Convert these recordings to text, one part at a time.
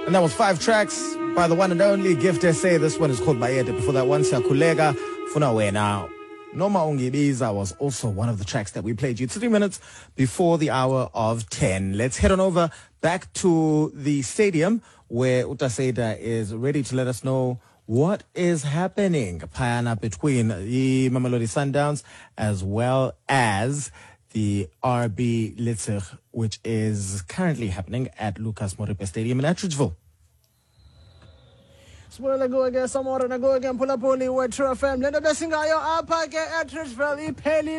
And that was 5 tracks by the one and only Gift SA. This one is called Bayete. Before that one, Siyakhuleka Funa Wena. Noma Ungibiza was also one of the tracks that we played you 3 minutes before the hour of 10. Let's head on over back to the stadium where Utaseda is ready to let us know what is happening Payana between the Mamelodi Sundowns as well as the RB Leipzig, which is currently happening at Lucas Moripe Stadium in Atteridgeville. Spoiler go again, Samora na go again, pull up only with True FM. Let the blessing go up again at Atteridgeville.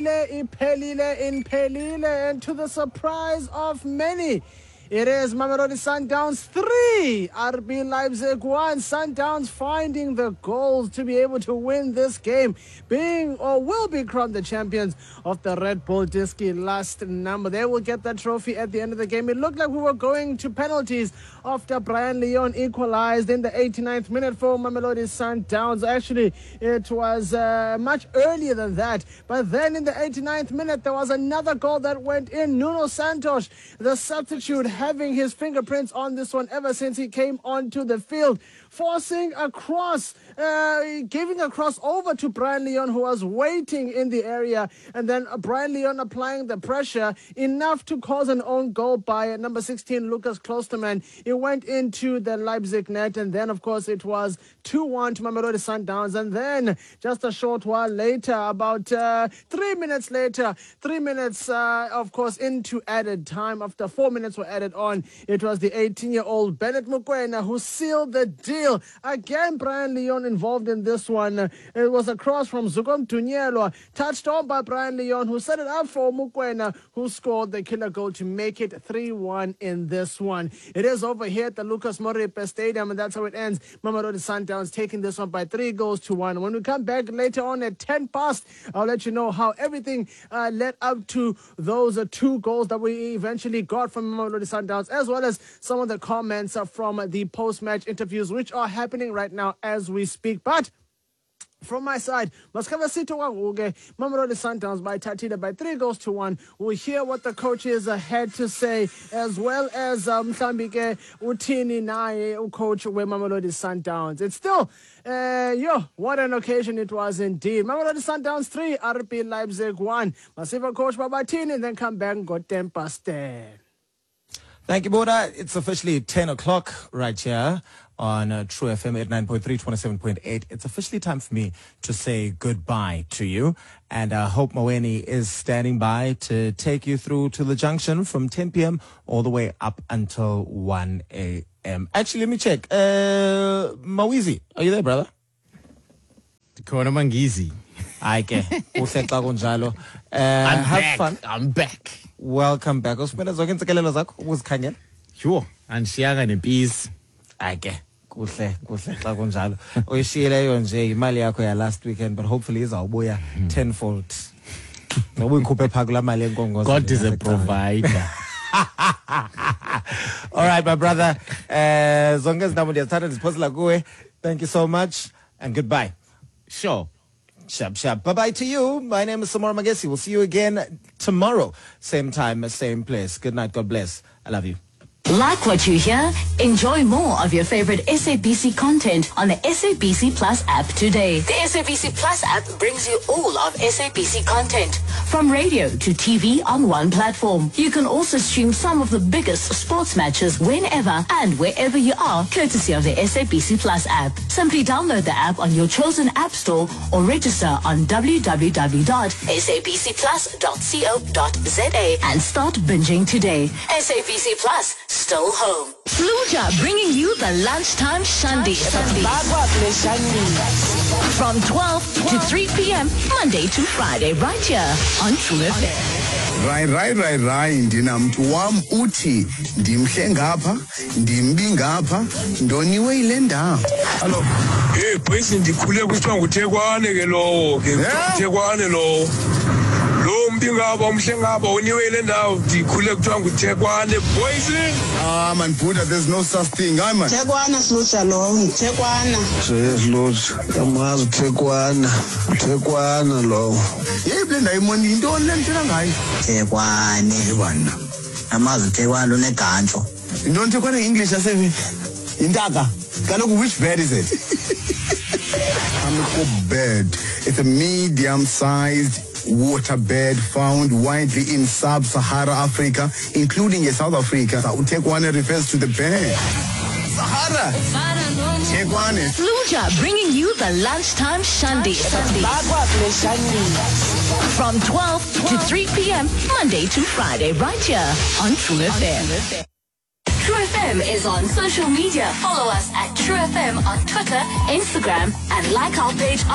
Ipelile, and to the surprise of many, it is Mamelodi Sundowns 3, RB Leipzig 1. Sundowns finding the goals to be able to win this game, being or will be crowned the champions of the Red Bull Diski last number. They will get that trophy at the end of the game. It looked like we were going to penalties after Brian Leon equalized in the 89th minute for Mamelodi Sundowns. Actually, it was much earlier than that. But then in the 89th minute, there was another goal that went in. Nuno Santos, the substitute, having his fingerprints on this one ever since he came onto the field, forcing a cross, giving a cross over to Brian Leon, who was waiting in the area, and then Brian Leon applying the pressure enough to cause an own goal by number 16 Lucas Klosterman. It went into the Leipzig net, and then of course it was 2-1 to Mamelodi Sundowns. And then just a short while later, about 3 minutes later, of course into added time, after 4 minutes were added on, it was the 18-year-old Bennett Mokoena who sealed the deal. Again, Brian Leon involved in this one. It was a cross from Zukom Tunyelwa, touched on by Brian Leon, who set it up for Mokoena, who scored the killer goal to make it 3-1 in this one. It is over here at the Lucas Moripe Stadium, and that's how it ends. Mamelodi Sundowns taking this one by 3-1. When we come back later on at 10 past, I'll let you know how everything led up to those 2 goals that we eventually got from Mamelodi Sundowns, as well as some of the comments from the post-match interviews, which are happening right now as we speak. But from my side, Mamelodi Sundowns by Tatida by 3-1. We'll hear what the coaches had to say, as well as Mhlambike Utini Nae, coach with Mamelodi Sundowns. It's still, what an occasion it was indeed. Mamelodi Sundowns 3, RB Leipzig 1. Masiva coach Babatini, and then come back and go 10 past 10. Thank you, Boda. It's officially 10 o'clock right here on True FM 89.3, 27.8. It's officially time for me to say goodbye to you. And I hope Maweni is standing by to take you through to the junction from 10 p.m. all the way up until 1 a.m. Actually, let me check. Mawizi, are you there, brother? Kona Mangizi. Okay. Have fun. I'm back. Welcome back. Sure. And Shiaga Nepis. Okay. Kuhle xa kunjalo. Uyishiyeleyo nje imali yakho ya last weekend, but hopefully izawubuya tenfold. Noba uyikhuphe phaa kula mali yenkongozo. God is a provider. All right, my brother. Zonke izintambo ndiyazithatha ndiziphosela kuwe. Thank you so much and goodbye. Sure. Sharp. Bye-bye to you. My name is Samora Magesi. We'll see you again tomorrow. Same time, same place. Good night. God bless. I love you. Like what you hear? Enjoy more of your favorite SABC content on the SABC Plus app today. The SABC Plus app brings you all of SABC content, from radio to TV on one platform. You can also stream some of the biggest sports matches whenever and wherever you are, courtesy of the SABC Plus app. Simply download the app on your chosen app store or register on www.sabcplus.co.za and start binging today. SABC Plus, still home. Fluja bringing you the lunchtime Shandi. From 12 to 3 p.m. Monday to Friday, right here on True FM. Right. Ndinamntu wam uthi ndimhle ngapha, ndimbi ngapha, ndoniwe ile ndawo. Hello. Boys ndikhule kuthiwa nguThekwane ke lowo, Thekwane lowo. Lo mbi ngapha umhle ngapha uniwe ile ndawo ndikhule kuthiwa nguThekwane boys. Man Buddha, there's no such thing. I'm man. Thekwana Slucha lo, Thekwana. Slucha. Yamazi Thekwana lo. Yebule ndayimoni into lentela ngayo. Thekwane. Yebana. Yamazi Thekwana unegantsho. Into Thekwane English asevi. Intaka. Kaloku, which bird is it? Ameco bird. It's a medium-sized water bird found widely in sub-Sahara Africa, including in South Africa. Utekwane refers to the bear. Sahara. Tekwane. Luja bringing you the lunchtime Shandi. From 12 to 3 p.m. Monday to Friday, right here on True FM. True FM is on social media. Follow us at True FM on Twitter, Instagram, and like our page on